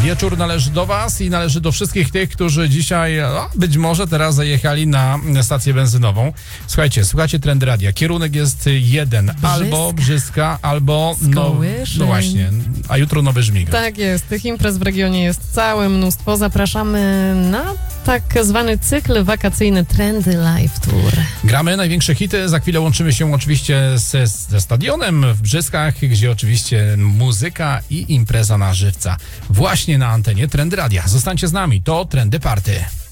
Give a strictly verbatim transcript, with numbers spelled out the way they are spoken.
Wieczór należy do was i należy do wszystkich tych, którzy dzisiaj, no, być może teraz zajechali na stację benzynową. Słuchajcie, słuchajcie Trendy Radia. Kierunek jest jeden. Brzyska. Albo Brzyska, albo no, no właśnie, a jutro Nowy Żmiga. Tak jest, tych imprez w regionie jest całe mnóstwo. Zapraszamy na tak zwany cykl wakacyjny Trendy Live Tour. Gramy największe hity, za chwilę łączymy się oczywiście ze, ze stadionem w Brzyskach, gdzie oczywiście muzyka i impreza na żywca. Właśnie na antenie Trendy Radia. Zostańcie z nami, to Trendy Party.